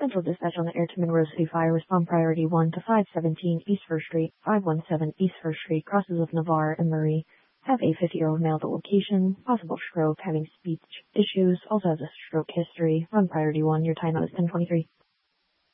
Central dispatch on the air to Monroe City Fire. Respond priority 1 to 517 East 1st Street, 517 East 1st Street, crosses of Navarre and Murray. Have a 50-year-old male at the location, possible stroke, having speech issues, also has a stroke history. Run priority 1, your timeout is 10:23.